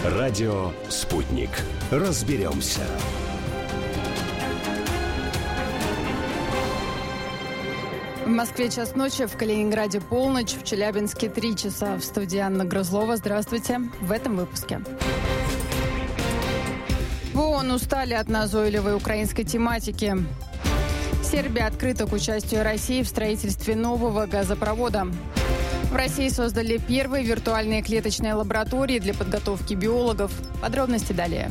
Радио «Спутник». Разберемся. В Москве час ночи, в Калининграде полночь, в Челябинске 3 часа. В студии Анна Грызлова. Здравствуйте. В этом выпуске. В ООН устали от назойливой украинской тематики. Сербия открыта к участию России в строительстве нового газопровода. В России создали первые виртуальные клеточные лаборатории для подготовки биологов. Подробности далее.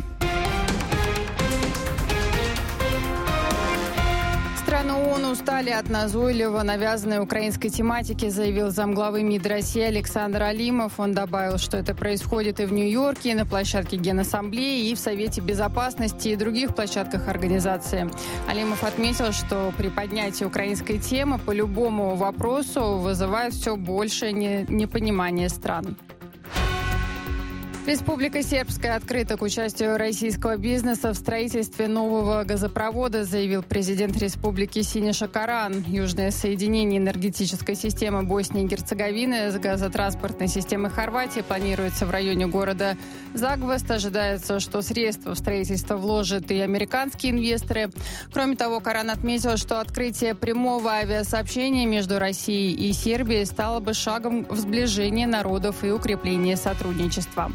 Страны ООН устали от назойливо навязанной украинской тематики, заявил замглавы МИД России Александр Алимов. Он добавил, что это происходит и в Нью-Йорке, и на площадке Генассамблеи, и в Совете Безопасности, и других площадках организации. Алимов отметил, что при поднятии украинской темы по любому вопросу вызывает все большее непонимание стран. Республика Сербская открыта к участию российского бизнеса в строительстве нового газопровода, заявил президент республики Синиша Каран. Южное соединение энергетической системы Боснии и Герцеговины с газотранспортной системой Хорватии планируется в районе города Загвост. Ожидается, что средства в строительство вложат и американские инвесторы. Кроме того, Каран отметил, что открытие прямого авиасообщения между Россией и Сербией стало бы шагом в сближение народов и укрепление сотрудничества.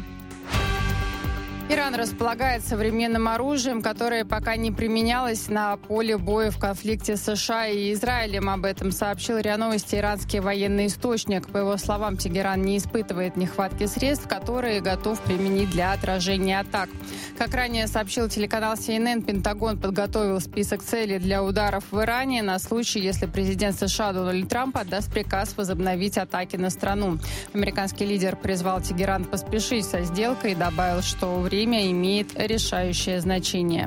Иран располагает современным оружием, которое пока не применялось на поле боя в конфликте с США и Израилем. Об этом сообщил РИА Новости иранский военный источник. По его словам, Тегеран не испытывает нехватки средств, которые готов применить для отражения атак. Как ранее сообщил телеканал CNN, Пентагон подготовил список целей для ударов в Иране на случай, если президент США Дональд Трамп отдаст приказ возобновить атаки на страну. Американский лидер призвал Тегеран поспешить со сделкой и добавил, что время имеет решающее значение.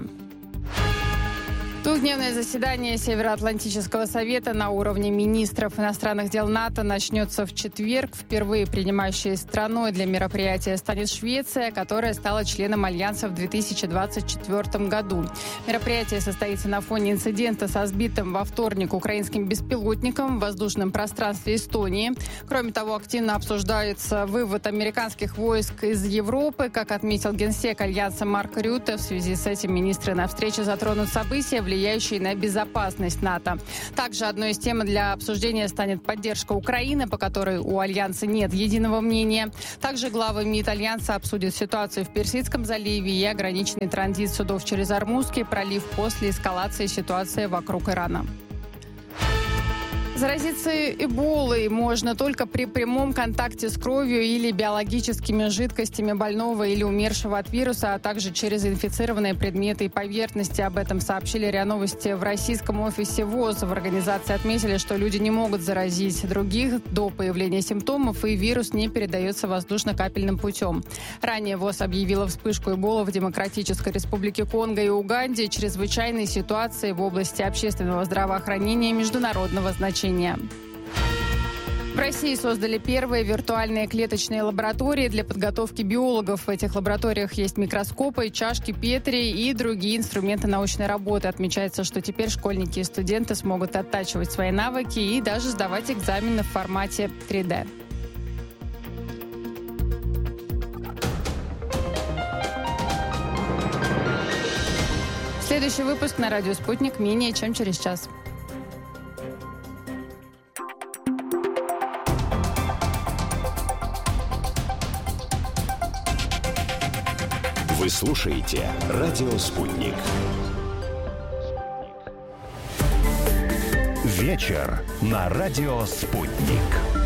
Двухдневное заседание Североатлантического совета на уровне министров иностранных дел НАТО начнется в четверг. Впервые принимающей страной для мероприятия станет Швеция, которая стала членом Альянса в 2024 году. Мероприятие состоится на фоне инцидента со сбитым во вторник украинским беспилотником в воздушном пространстве Эстонии. Кроме того, активно обсуждается вывод американских войск из Европы. Как отметил генсек Альянса Марк Рютте, в связи с этим министры на встрече затронут события, влияющие на безопасность НАТО. Также одной из тем для обсуждения станет поддержка Украины, по которой у Альянса нет единого мнения. Также главы МИД Альянса обсудят ситуацию в Персидском заливе и ограниченный транзит судов через Ормузский пролив после эскалации ситуации вокруг Ирана. Заразиться эболой можно только при прямом контакте с кровью или биологическими жидкостями больного или умершего от вируса, а также через инфицированные предметы и поверхности. Об этом сообщили РИА Новости в российском офисе ВОЗ. В организации отметили, что люди не могут заразить других до появления симптомов, и вирус не передается воздушно-капельным путем. Ранее ВОЗ объявила вспышку эболы в Демократической Республике Конго и Уганде, чрезвычайной ситуации в области общественного здравоохранения и международного значения. В России создали первые виртуальные клеточные лаборатории для подготовки биологов. В этих лабораториях есть микроскопы, чашки Петри и другие инструменты научной работы. Отмечается, что теперь школьники и студенты смогут оттачивать свои навыки и даже сдавать экзамены в формате 3D. Следующий выпуск на радио «Спутник» менее чем через час. Вы слушаете «Радио Спутник». Вечер на «Радио Спутник».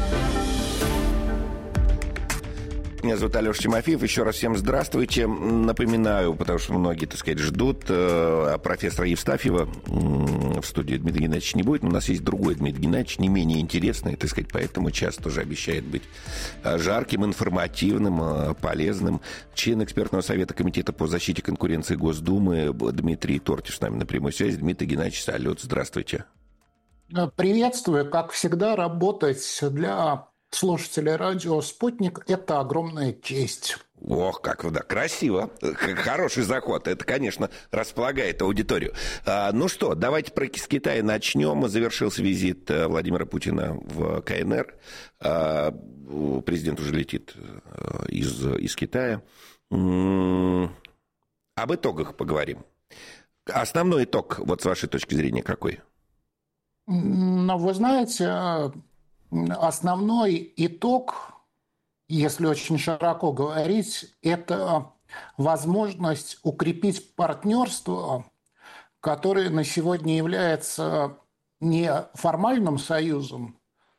Меня зовут Алеша Тимофеев. Еще раз всем здравствуйте. Напоминаю, потому что многие, так сказать, ждут профессора Евстафьева. В студии Дмитрий Геннадьевич не будет, но у нас есть другой Дмитрий Геннадьевич, не менее интересный, так сказать, поэтому час тоже обещает быть жарким, информативным, полезным. Член экспертного совета Комитета по защите конкуренции Госдумы Дмитрий Тортиш с нами на прямой связи. Дмитрий Геннадьевич, салют, здравствуйте. Приветствую. Как всегда, работать для слушателей радио «Спутник» – это огромная честь. Ох, как да, красиво. Хороший заход. Это, конечно, располагает аудиторию. Ну что, давайте с Китая начнем. Завершился визит Владимира Путина в КНР. Президент уже летит из Китая. Об итогах поговорим. Основной итог, вот с вашей точки зрения, какой? Но вы знаете, основной итог, если очень широко говорить, это возможность укрепить партнерство, которое на сегодня является не формальным союзом,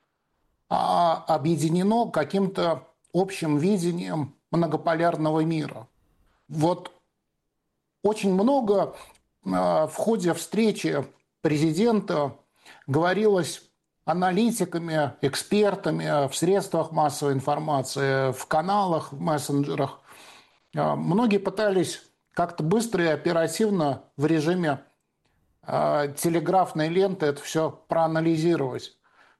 а объединено каким-то общим видением многополярного мира. Вот очень много в ходе встречи президента говорилось аналитиками, экспертами в средствах массовой информации, в каналах, в мессенджерах. Многие пытались как-то быстро и оперативно в режиме телеграфной ленты это все проанализировать.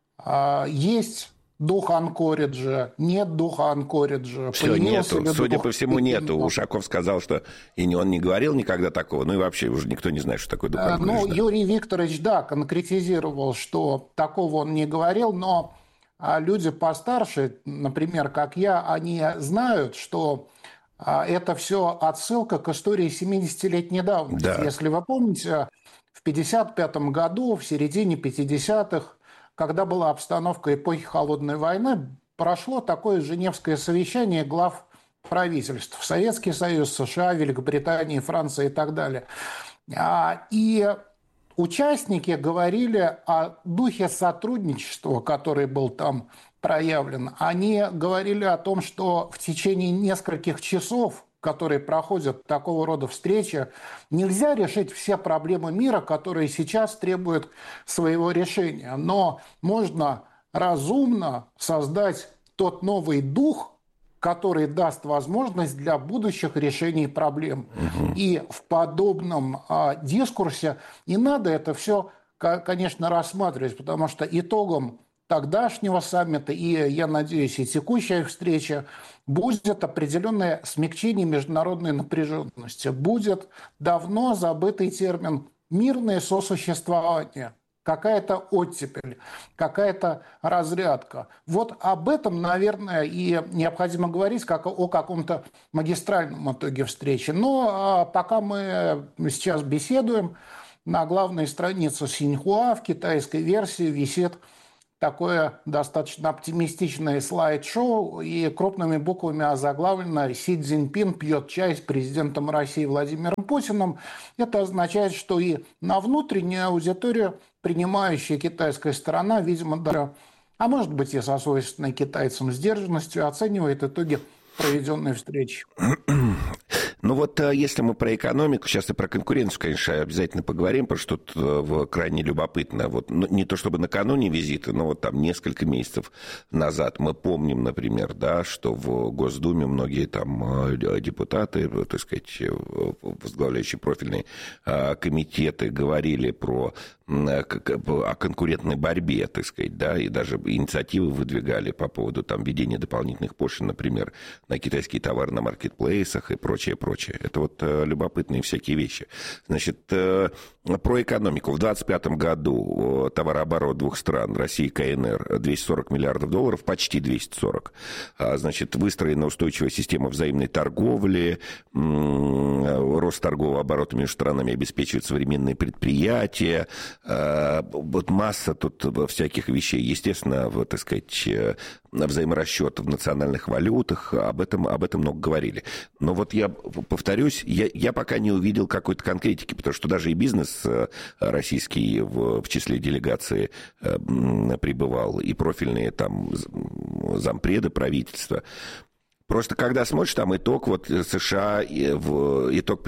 Есть дух анкориджа, нет духа анкориджа. Все, нету. Судя по всему, нету. Ушаков сказал, что и он не говорил никогда такого. Ну и вообще уже никто не знает, что такое дух анкориджа. Ну, Юрий Викторович, да, конкретизировал, что такого он не говорил, но люди постарше, например, как я, они знают, что это все отсылка к истории 70-летней давности. Да. Если вы помните, в 1955 году, в середине 50-х, когда была обстановка эпохи Холодной войны, прошло такое Женевское совещание глав правительств. Советский Союз, США, Великобритания, Франция и так далее. И участники говорили о духе сотрудничества, который был там проявлен. Они говорили о том, что в течение нескольких часов, которые проходят такого рода встречи, нельзя решить все проблемы мира, которые сейчас требуют своего решения. Но можно разумно создать тот новый дух, который даст возможность для будущих решений проблем. И в подобном дискурсе не надо это все, конечно, рассматривать, потому что итогом тогдашнего саммита и, я надеюсь, и текущая встреча будет определенное смягчение международной напряженности. Будет давно забытый термин «мирное сосуществование». Какая-то оттепель, какая-то разрядка. Вот об этом, наверное, и необходимо говорить как о каком-то магистральном итоге встречи. Но пока мы сейчас беседуем, на главной странице Синьхуа в китайской версии висит такое достаточно оптимистичное слайд-шоу, и крупными буквами озаглавлено «Си Цзиньпин пьет чай с президентом России Владимиром Путиным». Это означает, что и на внутреннюю аудиторию принимающая китайская сторона, видимо, даже, а может быть и со свойственной китайцам сдержанностью, оценивает итоги проведенной встречи. Ну вот если мы про экономику, сейчас и про конкуренцию, конечно, обязательно поговорим, потому что тут крайне любопытно. Вот, не то чтобы накануне визита, но вот там несколько месяцев назад мы помним, например, да, что в Госдуме многие там депутаты, так сказать, возглавляющие профильные комитеты говорили о конкурентной борьбе, так сказать, да, и даже инициативы выдвигали по поводу там введения дополнительных пошлин, например, на китайские товары на маркетплейсах и прочее. Это вот любопытные всякие вещи. Значит, про экономику. В 2025 году товарооборот двух стран, России и КНР, 240 миллиардов долларов, почти 240. Значит, выстроена устойчивая система взаимной торговли, рост торгового оборота между странами обеспечивает современные предприятия. Вот масса тут всяких вещей. Естественно, так сказать, взаиморасчет в национальных валютах, об этом много говорили. Но вот я повторюсь, я пока не увидел какой-то конкретики, потому что даже и бизнес российский в числе делегации пребывал, и профильные там зампреды правительства. Просто когда смотришь, там итог вот США, итог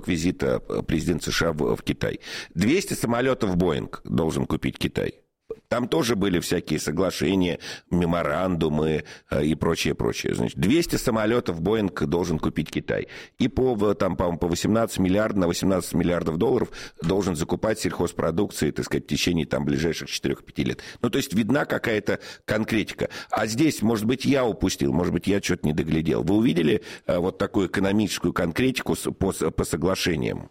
визита президента США в Китай. 200 самолетов Боинг должен купить Китай. Там тоже были всякие соглашения, меморандумы и прочее. Значит, 200 самолетов Боинг должен купить Китай. И по 18 миллиардов, на 18 миллиардов долларов должен закупать сельхозпродукции, так сказать, в течение ближайших 4-5 лет. Ну, то есть видна какая-то конкретика. А здесь, может быть, я упустил, может быть, я что-то не доглядел. Вы увидели вот такую экономическую конкретику по соглашениям?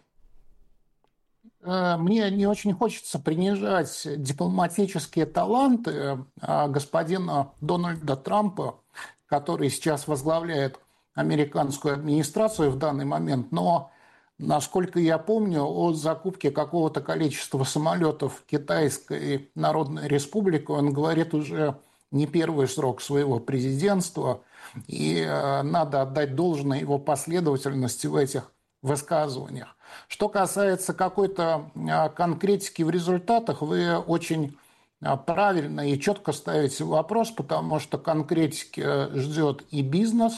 Мне не очень хочется принижать дипломатические таланты господина Дональда Трампа, который сейчас возглавляет американскую администрацию в данный момент, но, насколько я помню, о закупке какого-то количества самолетов Китайской Народной Республики он говорит уже не первый срок своего президентства, и надо отдать должное его последовательности в этих высказываниях. Что касается какой-то конкретики в результатах, вы очень правильно и четко ставите вопрос, потому что конкретики ждет и бизнес,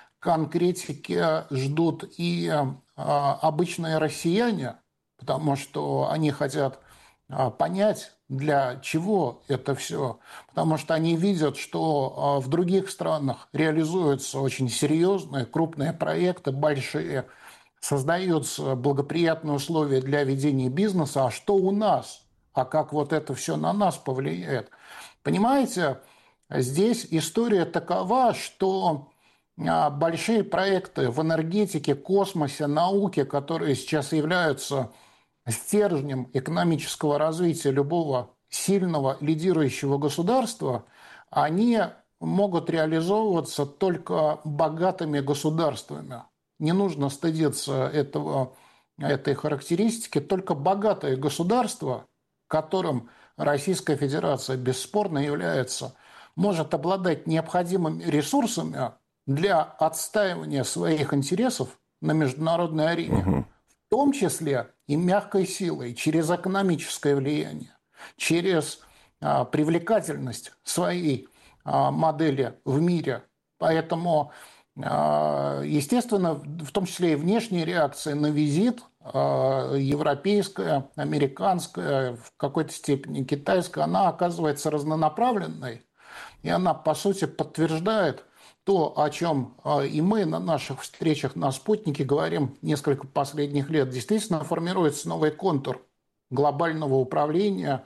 конкретики ждут и обычные россияне, потому что они хотят понять, для чего это все. Потому что они видят, что в других странах реализуются очень серьезные, крупные проекты, большие, создаются благоприятные условия для ведения бизнеса. А что у нас? А как вот это все на нас повлияет? Понимаете, здесь история такова, что большие проекты в энергетике, космосе, науке, которые сейчас являются стержнем экономического развития любого сильного лидирующего государства, они могут реализовываться только богатыми государствами. Не нужно стыдиться этой характеристики. Только богатые государства, которым Российская Федерация бесспорно является, может обладать необходимыми ресурсами для отстаивания своих интересов на международной арене. В том числе и мягкой силой, через экономическое влияние, через привлекательность своей модели в мире. Поэтому, естественно, в том числе и внешняя реакция на визит, европейская, американская, в какой-то степени китайская, она оказывается разнонаправленной, и она, по сути, подтверждает то, о чем и мы на наших встречах на «Спутнике» говорим несколько последних лет. Действительно формируется новый контур глобального управления.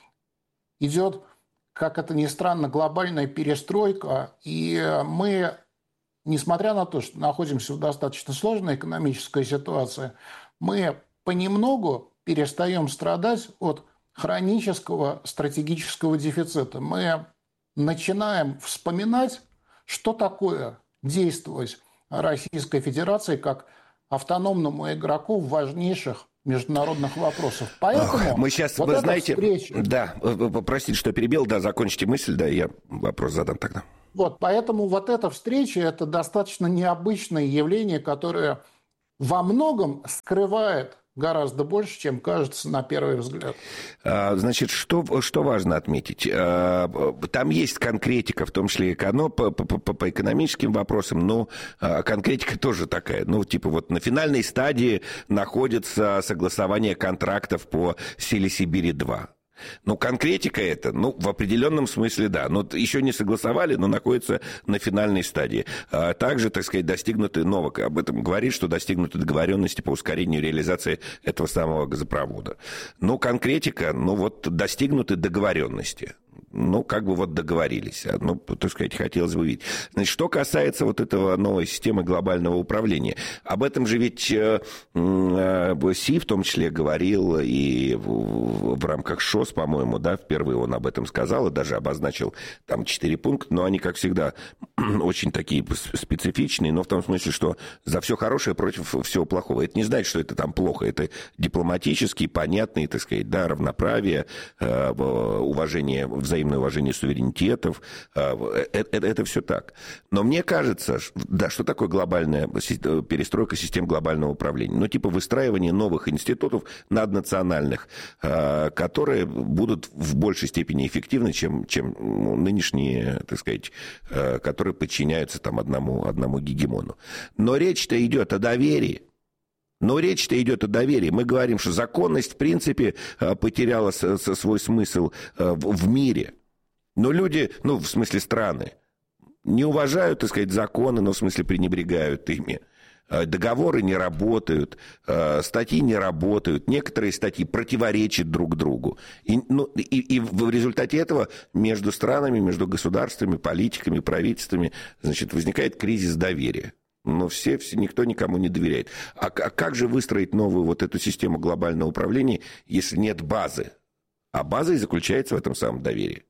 Идет, как это ни странно, глобальная перестройка. И мы, несмотря на то, что находимся в достаточно сложной экономической ситуации, мы понемногу перестаем страдать от хронического стратегического дефицита. Мы начинаем вспоминать, что такое действовать Российской Федерации как автономному игроку в важнейших международных вопросах. Поэтому мы сейчас, вот вы эта знаете, встреча... Да, простите, что перебил, да, закончите мысль, да, я вопрос задам тогда. Поэтому вот эта встреча – это достаточно необычное явление, которое во многом скрывает гораздо больше, чем кажется на первый взгляд. Значит, что важно отметить? Там есть конкретика, в том числе по экономическим вопросам, но конкретика тоже такая. Ну, типа вот на финальной стадии находится согласование контрактов по «Силе Сибири-2». Ну, конкретика это, в определенном смысле, да. Но еще не согласовали, но находится на финальной стадии. Также, так сказать, достигнуты, Новак об этом говорит, что достигнуты договоренности по ускорению реализации этого самого газопровода. Ну, конкретика, достигнуты договоренности. Договорились. Так сказать, хотелось бы видеть. Значит, что касается вот этого новой системы глобального управления, об этом же ведь Си в том числе говорил и в рамках ШОС, по-моему, да, впервые он об этом сказал и даже обозначил там 4 пункта, но они, как всегда, очень такие специфичные, но в том смысле, что за все хорошее против всего плохого. Это не значит, что это там плохо, это дипломатически понятные, так сказать, да, равноправие, уважение, взаимное уважение суверенитетов, это все так. Но мне кажется, да, что такое глобальная перестройка систем глобального управления? Выстраивание новых институтов наднациональных, которые будут в большей степени эффективны, чем нынешние, так сказать, которые подчиняются там одному гегемону. Но речь-то идет о доверии. Но речь-то идет о доверии. Мы говорим, что законность, в принципе, потеряла свой смысл в мире. Но люди, в смысле страны, не уважают, так сказать, законы, но в смысле пренебрегают ими. Договоры не работают, статьи не работают, некоторые статьи противоречат друг другу. И в результате этого между странами, между государствами, политиками, правительствами, возникает кризис доверия. Но никто никому не доверяет. А как же выстроить новую вот эту систему глобального управления, если нет базы? А база и заключается в этом самом доверии.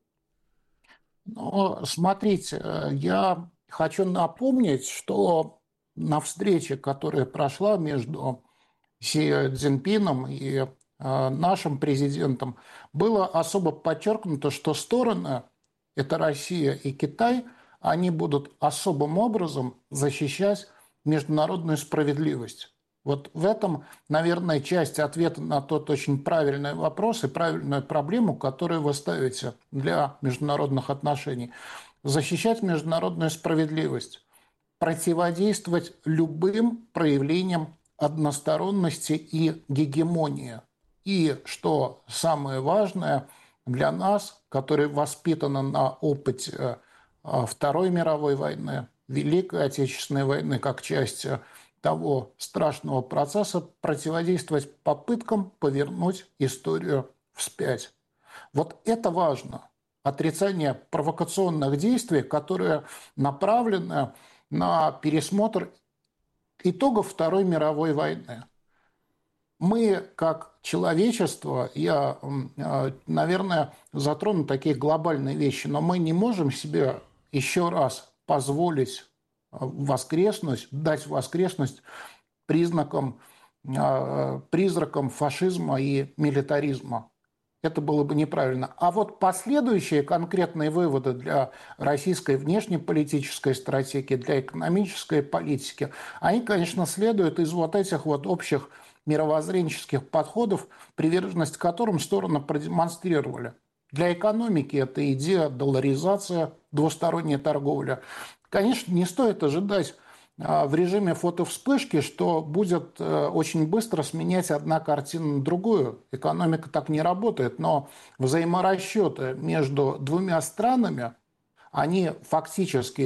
Смотрите, я хочу напомнить, что на встрече, которая прошла между Си Цзиньпином и нашим президентом, было особо подчеркнуто, что стороны, это Россия и Китай, они будут особым образом защищать международную справедливость. Вот в этом, наверное, часть ответа на тот очень правильный вопрос и правильную проблему, которую вы ставите для международных отношений. Защищать международную справедливость, противодействовать любым проявлениям односторонности и гегемонии. И, что самое важное для нас, которые воспитаны на опыте Второй мировой войны, Великой Отечественной войны, как часть того страшного процесса, противодействовать попыткам повернуть историю вспять. Вот это важно. Отрицание провокационных действий, которые направлены на пересмотр итогов Второй мировой войны. Мы, как человечество, я, наверное, затрону такие глобальные вещи, но мы не можем себе еще раз позволить дать воскреснуть призракам фашизма и милитаризма. Это было бы неправильно. А вот последующие конкретные выводы для российской внешнеполитической стратегии, для экономической политики, они, конечно, следуют из вот этих вот общих мировоззренческих подходов, приверженность которым стороны продемонстрировали. Для экономики это идея долларизация, двусторонняя торговля. Конечно, не стоит ожидать в режиме фотовспышки, что будет очень быстро сменять одна картина на другую. Экономика так не работает, но взаиморасчеты между двумя странами, они фактически,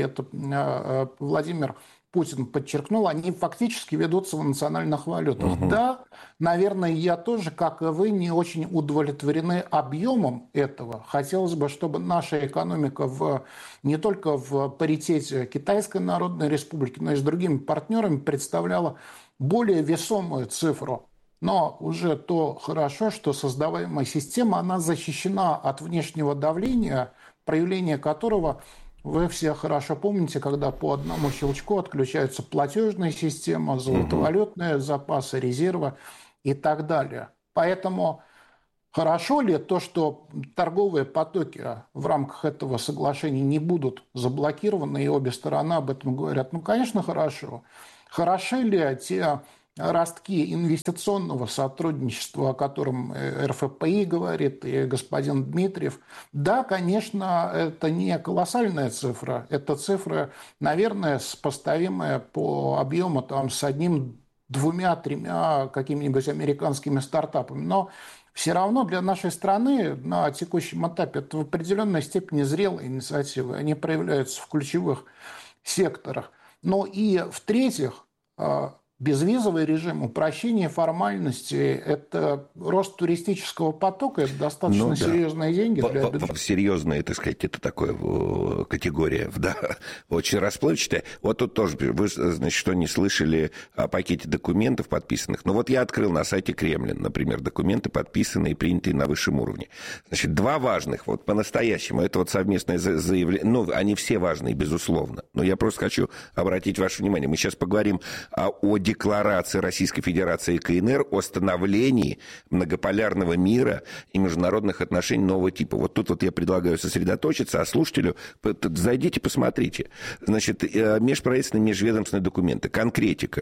это Владимир Путин подчеркнул, они фактически ведутся в национальных валютах. Угу. Да, наверное, я тоже, как и вы, не очень удовлетворены объемом этого. Хотелось бы, чтобы наша экономика не только в паритете Китайской Народной Республики, но и с другими партнерами представляла более весомую цифру. Но уже то хорошо, что создаваемая система, она защищена от внешнего давления, проявление которого вы все хорошо помните, когда по одному щелчку отключаются платежная система, золотовалютные запасы, резервы и так далее. Поэтому хорошо ли то, что торговые потоки в рамках этого соглашения не будут заблокированы, и обе стороны об этом говорят? Конечно, хорошо. Хороши ли те ростки инвестиционного сотрудничества, о котором РФПИ говорит и господин Дмитриев? Да, конечно, это не колоссальная цифра. Это цифра, наверное, сопоставимая по объему с одним, двумя, тремя какими-нибудь американскими стартапами. Но все равно для нашей страны на текущем этапе это в определенной степени зрелые инициативы. Они проявляются в ключевых секторах. Но и в-третьих, безвизовый режим, упрощение формальностей, это рост туристического потока, это достаточно серьезные деньги для бюджета. Серьезные, так сказать, это такая категория, да, очень расплывчатая. Вот тут тоже, вы, значит, что не слышали о пакете документов подписанных. Ну вот я открыл на сайте Кремлин, например, документы, подписанные и принятые на высшем уровне. Значит, два важных, вот по-настоящему, это вот совместное заявление, они все важные, безусловно, но я просто хочу обратить ваше внимание, мы сейчас поговорим о декларации Российской Федерации и КНР о становлении многополярного мира и международных отношений нового типа. Вот тут вот я предлагаю сосредоточиться, а слушателю зайдите, посмотрите. Значит, межправительственные, межведомственные документы, конкретика.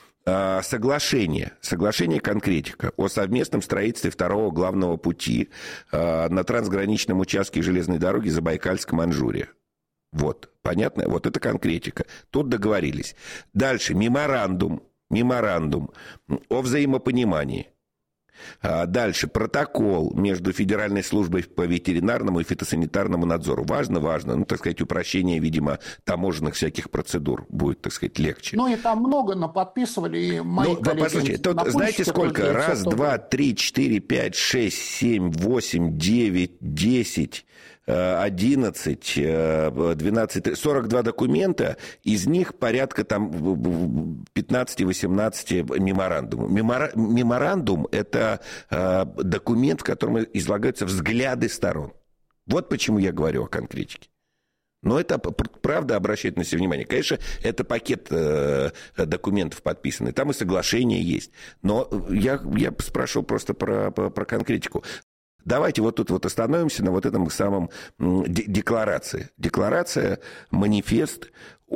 Соглашение, конкретика о совместном строительстве второго главного пути на трансграничном участке железной дороги Забайкальск-Манчжурия. Вот, понятно? Вот это конкретика. Тут договорились. Дальше, меморандум меморандум о взаимопонимании. Дальше протокол между Федеральной службой по ветеринарному и фитосанитарному надзору. Важно, ну, так сказать, упрощение, видимо, таможенных всяких процедур будет, так сказать, легче. Ну, и там много наподписывали, и мои коллеги. Послушайте, тут знаете сколько? Раз, два, три, четыре, пять, шесть, семь, восемь, девять, 10... 11, 12, 42 документа, из них порядка там 15-18 меморандумов. Меморандум – это документ, в котором излагаются взгляды сторон. Вот почему я говорю о конкретике. Но это, правда, обращает на себя внимание. Конечно, это пакет документов подписанный, там и соглашение есть. Но я спрашивал просто про конкретику. Давайте вот тут вот остановимся на вот этом самом декларации. Декларация, манифест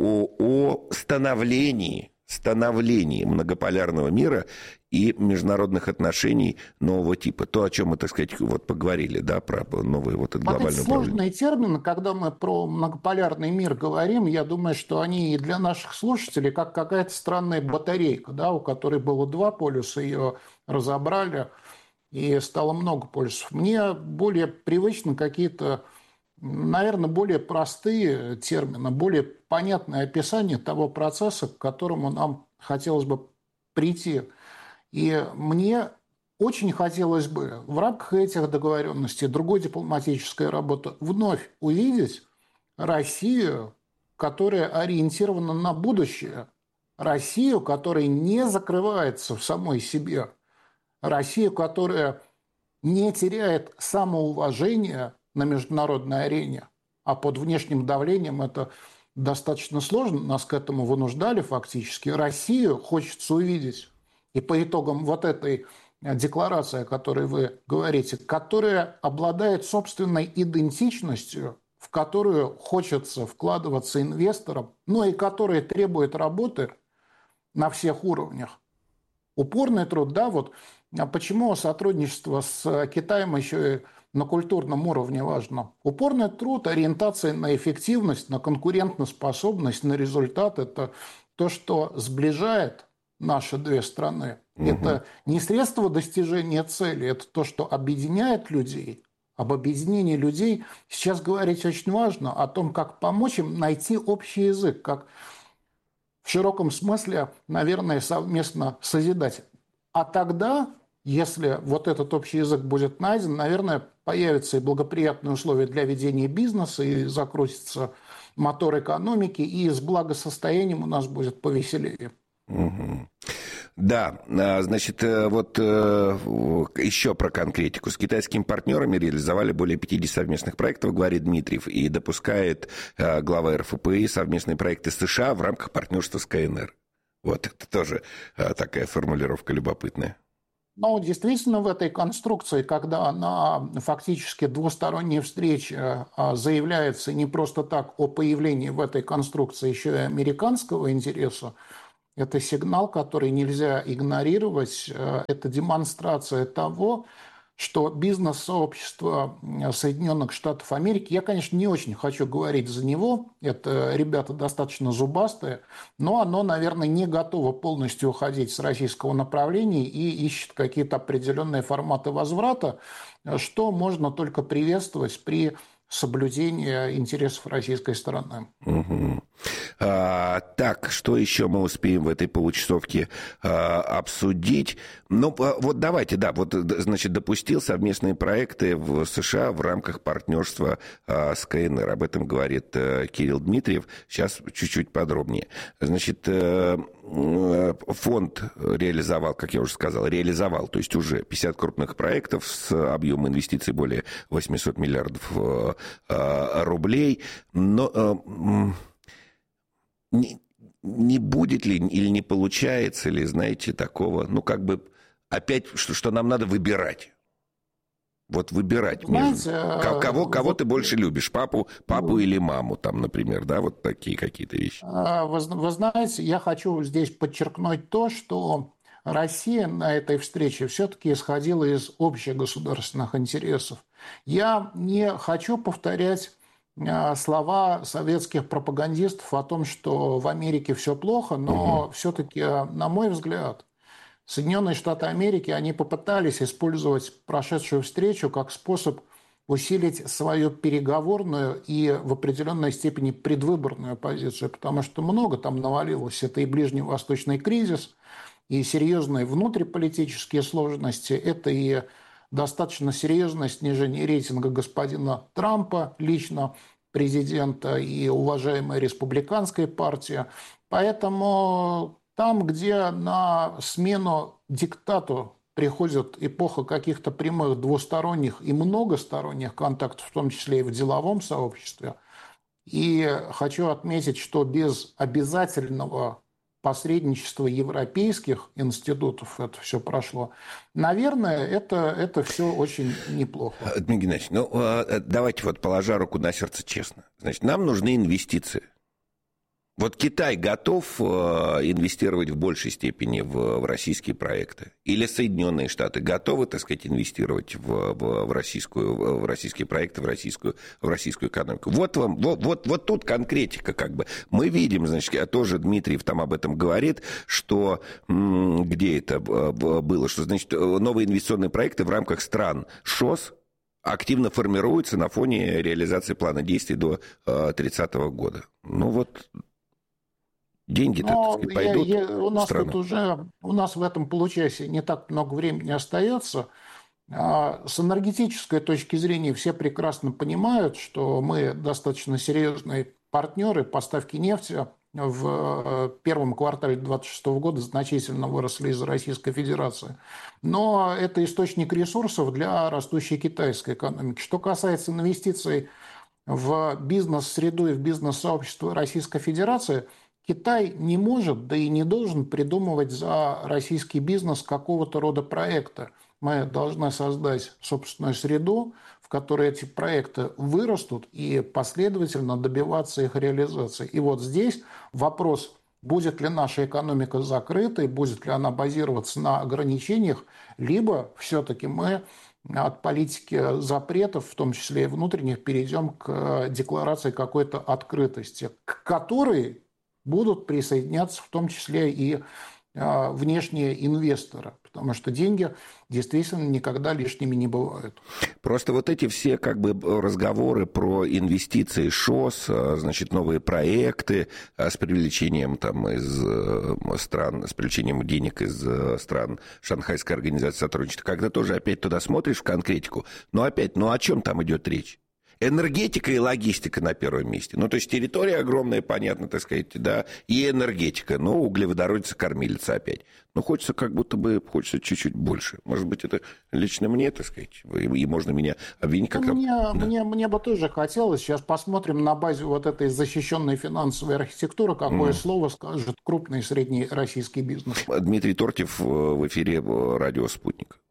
о становлении многополярного мира и международных отношений нового типа. То, о чем мы, так сказать, вот поговорили, да, про новый вот этот глобальный управление. Сложные термины, когда мы про многополярный мир говорим, я думаю, что они и для наших слушателей как какая-то странная батарейка, да, у которой было 2 полюса, ее разобрали, и стало много полюсов. Мне более привычны какие-то, наверное, более простые термины, более понятное описание того процесса, к которому нам хотелось бы прийти. И мне очень хотелось бы в рамках этих договоренностей, другой дипломатической работы, вновь увидеть Россию, которая ориентирована на будущее, Россию, которая не закрывается в самой себе, Россию, которая не теряет самоуважение на международной арене, а под внешним давлением это достаточно сложно, нас к этому вынуждали фактически. Россию хочется увидеть. И по итогам вот этой декларации, о которой вы говорите, которая обладает собственной идентичностью, в которую хочется вкладываться инвесторам, но и которая требует работы на всех уровнях. Упорный труд, да, вот. А почему сотрудничество с Китаем еще и на культурном уровне важно? Упорный труд, ориентация на эффективность, на конкурентоспособность, на результат – это то, что сближает наши две страны. Угу. Это не средство достижения цели, это то, что объединяет людей. Об объединении людей сейчас говорить очень важно, о том, как помочь им найти общий язык, как в широком смысле, наверное, совместно созидать. А тогда, если вот этот общий язык будет найден, наверное, появятся и благоприятные условия для ведения бизнеса, и закрутится мотор экономики, и с благосостоянием у нас будет повеселее. Угу. Да, значит, вот еще про конкретику. С китайскими партнерами реализовали более 50 совместных проектов, говорит Дмитриев, и допускает глава РФПИ совместные проекты с США в рамках партнерства с КНР. Вот, это тоже такая формулировка любопытная. Ну, действительно, в этой конструкции, когда на фактически двусторонней встрече заявляется не просто так о появлении в этой конструкции еще и американского интереса, это сигнал, который нельзя игнорировать, это демонстрация того, что бизнес-сообщество Соединенных Штатов Америки, я, конечно, не очень хочу говорить за него, это ребята достаточно зубастые, но оно, наверное, не готово полностью уходить с российского направления и ищет какие-то определенные форматы возврата, что можно только приветствовать при соблюдении интересов российской стороны. Угу. Так, что еще мы успеем в этой получасовке обсудить? Ну, вот давайте, да, вот, значит, допустил совместные проекты в США в рамках партнерства с КНР. Об этом говорит Кирилл Дмитриев. Сейчас чуть-чуть подробнее. Значит, фонд реализовал, как я уже сказал, то есть уже 50 крупных проектов с объемом инвестиций более 800 миллиардов рублей. Но не будет ли или не получается ли, знаете, такого, ну, как бы, опять, что нам надо выбирать. Вот выбирать. Знаете, кого ты больше любишь, папу или маму, там, например, да, вот такие какие-то вещи. Вы знаете, я хочу здесь подчеркнуть то, что Россия на этой встрече все-таки исходила из общегосударственных интересов. Я не хочу повторять слова советских пропагандистов о том, что в Америке все плохо, но все-таки, на мой взгляд, Соединенные Штаты Америки, они попытались использовать прошедшую встречу как способ усилить свою переговорную и в определенной степени предвыборную позицию, потому что много там навалилось. Это и ближневосточный кризис, и серьезные внутриполитические сложности, это и достаточно серьезное снижение рейтинга господина Трампа, лично президента, и уважаемой республиканской партии. Поэтому там, где на смену диктату приходит эпоха каких-то прямых двусторонних и многосторонних контактов, в том числе и в деловом сообществе, и хочу отметить, что без обязательного посредничества европейских институтов это все прошло. Наверное, это все очень неплохо. Дмитрий Геннадьевич, давайте вот положа руку на сердце честно. Значит, нам нужны инвестиции. Вот Китай готов инвестировать в большей степени в российские проекты? Или Соединенные Штаты готовы, так сказать, инвестировать в российские проекты, в российскую экономику? Вот тут конкретика как бы. Мы видим, значит, тоже Дмитриев там об этом говорит, что где это было, что, значит, новые инвестиционные проекты в рамках стран ШОС активно формируются на фоне реализации плана действий до 30 года. Ну вот... Деньги-то, так сказать, пойдут в страну. У нас в этом получасе не так много времени остается. С энергетической точки зрения все прекрасно понимают, что мы достаточно серьезные партнеры. Поставки нефти в первом квартале 2026 года значительно выросли из Российской Федерации. Но это источник ресурсов для растущей китайской экономики. Что касается инвестиций в бизнес-среду и в бизнес-сообщество Российской Федерации, Китай не может, да и не должен придумывать за российский бизнес какого-то рода проекта. Мы должны создать собственную среду, в которой эти проекты вырастут и последовательно добиваться их реализации. И вот здесь вопрос, будет ли наша экономика закрытой, будет ли она базироваться на ограничениях, либо все-таки мы от политики запретов, в том числе и внутренних, перейдем к декларации какой-то открытости, к которой будут присоединяться в том числе и внешние инвесторы, потому что деньги действительно никогда лишними не бывают. Просто вот эти все как бы разговоры про инвестиции ШОС, значит, новые проекты с привлечением там из стран, с привлечением денег из стран Шанхайской организации сотрудничества, когда тоже опять туда смотришь в конкретику, но опять, ну о чем там идет речь? Энергетика и логистика на первом месте. Ну, то есть территория огромная, понятно, так сказать, да, и энергетика. Ну, углеводородица-кормилица опять. Но хочется как будто бы, хочется чуть-чуть больше. Может быть, это лично мне, так сказать, и можно меня обвинить как-то... Мне бы тоже хотелось. Сейчас посмотрим на базе вот этой защищенной финансовой архитектуры, какое слово скажет крупный и средний российский бизнес. Дмитрий Тортьев в эфире «Радио Спутник».